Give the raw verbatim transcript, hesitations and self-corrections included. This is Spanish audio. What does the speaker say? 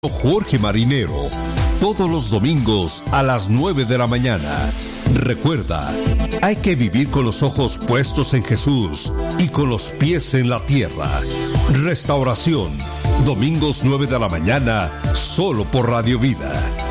Jorge Marinero, todos los domingos a las nueve de la mañana. Recuerda, hay que vivir con los ojos puestos en Jesús y con los pies en la tierra. Restauración, domingos nueve de la mañana, solo por Radio Vida.